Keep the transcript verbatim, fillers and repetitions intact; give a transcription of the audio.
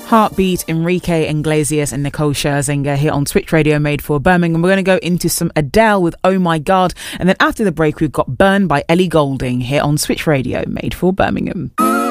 Heartbeat, Enrique Iglesias and Nicole Scherzinger here on Switch Radio Made for Birmingham. We're going to go into some Adele with Oh My God, and then after the break we've got Burn by Ellie Goulding here on Switch Radio Made for Birmingham.